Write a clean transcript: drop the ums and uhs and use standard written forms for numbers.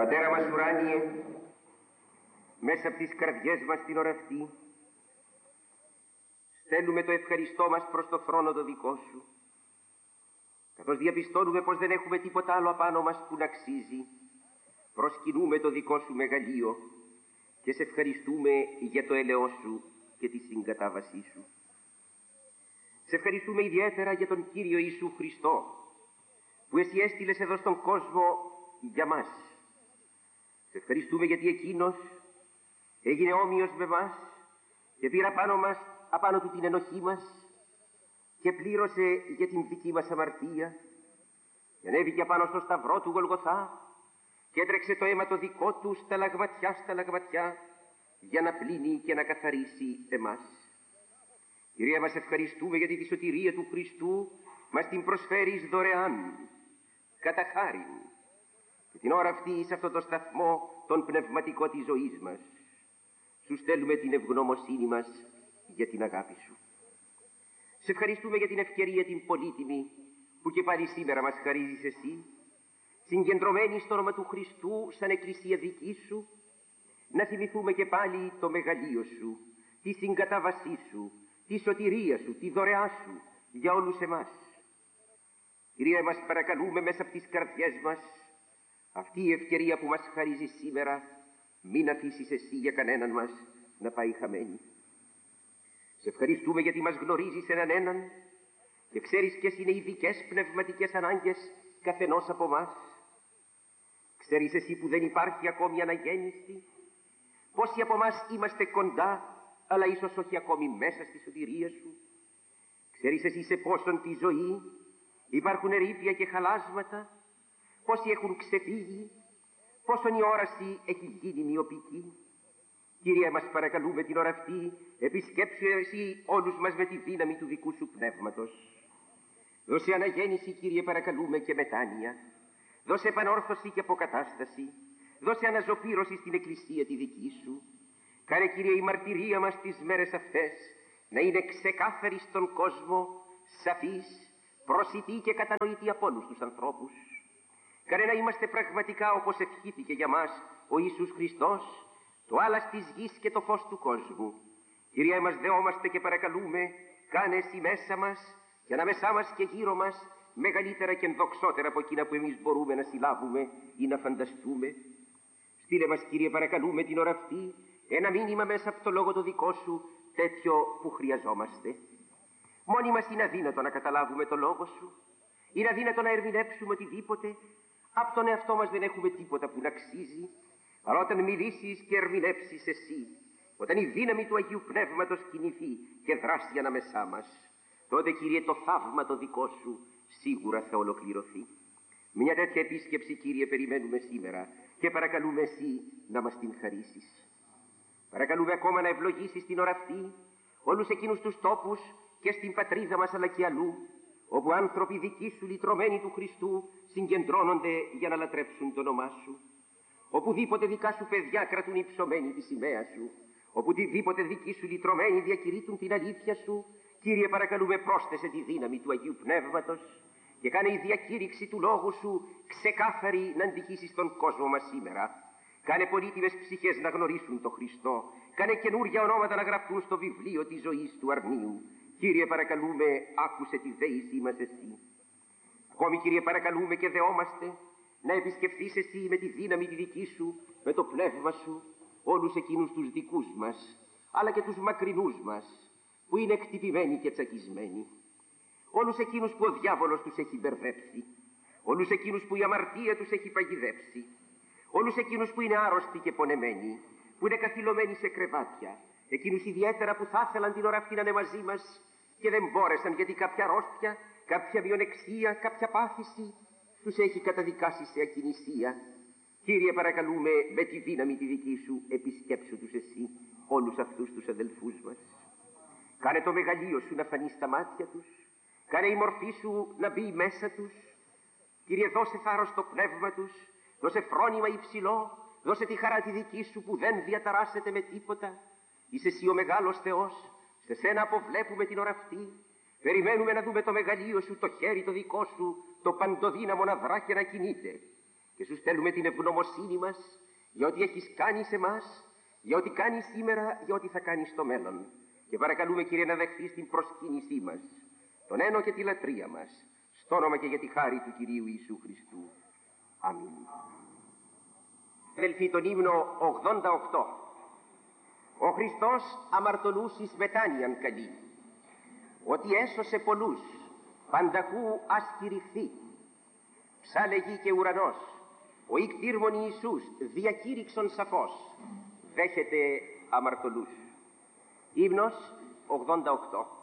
Πατέρα μας ουράνιε, μέσα από τις καρδιές μας την ώρα αυτή, στέλνουμε το ευχαριστώ μας προς το θρόνο το δικό σου, καθώς διαπιστώνουμε πως δεν έχουμε τίποτα άλλο απάνω μας που να αξίζει. Προσκυνούμε το δικό σου μεγαλείο και σε ευχαριστούμε για το έλεος σου και τη συγκατάβασή σου. Σε ευχαριστούμε ιδιαίτερα για τον Κύριο Ιησού Χριστό, που εσύ έστειλες εδώ στον κόσμο για μας. Σε ευχαριστούμε γιατί εκείνος έγινε όμοιος με μας και πήρε απάνω του την ενοχή μας και πλήρωσε για την δική μας αμαρτία και ανέβηκε πάνω στο σταυρό του Γολγοθά και έτρεξε το αίμα το δικό του στα λαγματιά για να πλύνει και να καθαρίσει εμάς. Κυρία, μας ευχαριστούμε γιατί τη σωτηρία του Χριστού μας την προσφέρεις δωρεάν, κατά χάριν, και την ώρα αυτή σε αυτό το σταθμό τον πνευματικό της ζωής μας σου στέλνουμε την ευγνωμοσύνη μας για την αγάπη σου. Σε ευχαριστούμε για την ευκαιρία την πολύτιμη που και πάλι σήμερα μας χαρίζεις εσύ, συγκεντρωμένοι στο όνομα του Χριστού σαν εκκλησία δική σου, να θυμηθούμε και πάλι το μεγαλείο σου, τη συγκατάβασή σου, τη σωτηρία σου, τη δωρεά σου για όλους εμάς. Κυρία, μας παρακαλούμε μέσα από τις καρδιές μας αυτή η ευκαιρία που μας χαρίζει σήμερα μην αφήσεις εσύ για κανέναν μας να πάει χαμένη. Σε ευχαριστούμε γιατί μας γνωρίζεις έναν και ξέρεις ποιες είναι οι ειδικές πνευματικές ανάγκες καθενός από μας. Ξέρεις εσύ που δεν υπάρχει ακόμη αναγέννηση, πόσοι από μας είμαστε κοντά αλλά ίσως όχι ακόμη μέσα στη σωτηρία σου. Ξέρεις εσύ σε πόσον τη ζωή υπάρχουν ερείπια και χαλάσματα, πόσοι έχουν ξεφύγει, πόσον η όραση έχει γίνει μειοπική. Κύριε, μας παρακαλούμε την ώρα αυτή, επισκέψου εσύ όλους μας με τη δύναμη του δικού σου πνεύματος. Δώσε αναγέννηση, Κύριε, παρακαλούμε, και μετάνοια. Δώσε επανόρθωση και αποκατάσταση. Δώσε αναζωπήρωση στην εκκλησία τη δική σου. Κάνε, Κύριε, η μαρτυρία μας τις μέρες αυτές να είναι ξεκάθαρη στον κόσμο, σαφής, προσιτή και κατανοητή από όλους τους ανθρώπους. Κάνε να είμαστε πραγματικά όπως ευχήθηκε για μας ο Ιησούς Χριστός, το άλας της γης και το φως του κόσμου. Κύριε, μας δεόμαστε και παρακαλούμε, κάνε εσύ μέσα μας και ανάμεσά μας και γύρω μας μεγαλύτερα και ενδοξότερα από εκείνα που εμείς μπορούμε να συλλάβουμε ή να φανταστούμε. Στείλε μας, Κύριε, παρακαλούμε την ώρα αυτή ένα μήνυμα μέσα από το λόγο το δικό σου, τέτοιο που χρειαζόμαστε. Μόνοι μας είναι αδύνατο να καταλάβουμε το λόγο σου, είναι αδύνατο να ερμηνεύσουμε οτιδήποτε, από τον εαυτό μας δεν έχουμε τίποτα που να αξίζει, αλλά όταν μιλήσεις και ερμηνεύσεις εσύ, όταν η δύναμη του Αγίου Πνεύματος κινηθεί και δράσει ανάμεσά μας, τότε, Κύριε, το θαύμα το δικό σου σίγουρα θα ολοκληρωθεί. Μια τέτοια επίσκεψη, Κύριε, περιμένουμε σήμερα και παρακαλούμε εσύ να μας την χαρίσεις. Παρακαλούμε ακόμα να ευλογήσεις την ώρα αυτή όλους εκείνους τους τόπους και στην πατρίδα μας αλλά και αλλού, όπου άνθρωποι δικοί σου λυτρωμένοι του Χριστού συγκεντρώνονται για να λατρέψουν το όνομά σου. Οπουδήποτε δικά σου παιδιά κρατούν υψωμένη τη σημαία σου, οπουδήποτε δικοί σου λυτρωμένοι διακηρύττουν την αλήθεια σου, Κύριε, παρακαλούμε, πρόσθεσε τη δύναμη του Αγίου Πνεύματος και κάνε η διακήρυξη του λόγου σου ξεκάθαρη να αντυχήσει στον κόσμο μας σήμερα. Κάνε πολύτιμες ψυχές να γνωρίσουν τον Χριστό. Κάνε καινούρια ονόματα να γραφτούν στο βιβλίο της ζωής του αρνίου. Κύριε, παρακαλούμε, άκουσε τη δέησή μας εσύ. Ακόμη, Κύριε, παρακαλούμε και δεόμαστε να επισκεφθείς εσύ με τη δύναμη τη δική σου, με το πνεύμα σου, όλους εκείνους τους δικούς μας, αλλά και τους μακρινούς μας, που είναι εκτυπημένοι και τσακισμένοι. Όλους εκείνους που ο διάβολος τους έχει μπερδέψει, όλους εκείνους που η αμαρτία τους έχει παγιδέψει, όλους εκείνους που είναι άρρωστοι και πονεμένοι, που είναι καθυλωμένοι σε κρεβάτια, εκείνους ιδιαίτερα που θα ήθελαν την ώρα αυτή να είναι μαζί μας και δεν μπόρεσαν γιατί κάποια αρρώστια, κάποια μειονεξία, κάποια πάθηση τους έχει καταδικάσει σε ακινησία. Κύριε, παρακαλούμε, με τη δύναμη τη δική σου επισκέψου τους εσύ όλους αυτούς τους αδελφούς μας. Κάνε το μεγαλείο σου να φανεί στα μάτια τους, κάνε η μορφή σου να μπει μέσα τους. Κύριε, δώσε θάρρος στο πνεύμα τους, δώσε φρόνημα υψηλό, δώσε τη χαρά τη δική σου που δεν διαταράσσεται με τίποτα. Είσαι εσύ ο μεγάλος Θεός, σε σένα αποβλέπουμε την ώρα αυτή. Περιμένουμε να δούμε το μεγαλείο σου, το χέρι το δικό σου, το παντοδύναμο να δρά και να κινείται. Και σου στέλνουμε την ευγνωμοσύνη μας για ό,τι έχεις κάνει σε μας, για ό,τι κάνεις σήμερα, για ό,τι θα κάνεις στο μέλλον. Και παρακαλούμε, Κύριε, να δεχθείς την προσκύνησή μας, τον ένο και τη λατρεία μας, στο όνομα και για τη χάρη του Κυρίου Ιησού Χριστού. Αμήν. Αδελφοί, τον ύμνο 88. Ο Χριστός αμαρτωλούς εις μετάνοιαν καλεί, ότι έσωσε πολλούς, πανταχού ας κηρυχθεί. Ψάλε γη και ουρανός, ο ικτήρμον Ιησούς διακήρυξον σαφώς, δέχεται αμαρτωλούς. Ύμνος 88.